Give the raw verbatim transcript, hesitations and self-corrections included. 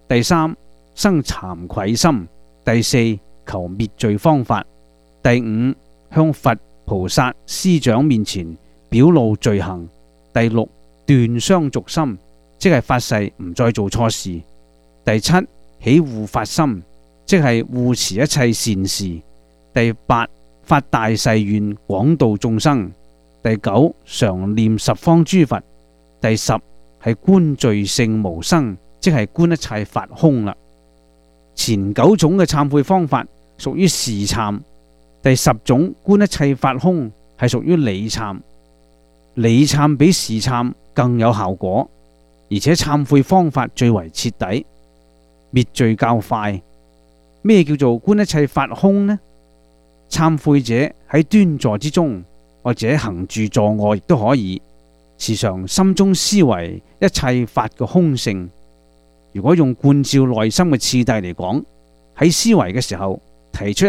第三，生慚愧心；第四，求滅罪方法；第五，向佛菩薩師長面前表露罪行；第六，斷相續心，即係發誓唔再做錯事；第七，起護法心，即係護持一切善事；第八，發大誓願廣度眾生；第九，常念十方諸佛；第十係觀罪性無生，即係觀一切法空啦。前九種嘅懺悔方法屬於事懺，第十種觀一切法空係屬於理懺。理懺比事懺更有效果，而且懺悔方法最為徹底，滅罪較快。咩叫做觀一切法空呢？懺悔者喺端坐之中，或者行住坐臥亦都可以，時常心中思維一切法嘅空性。如果用觀照內心嘅次第嚟講，喺思維嘅時候提出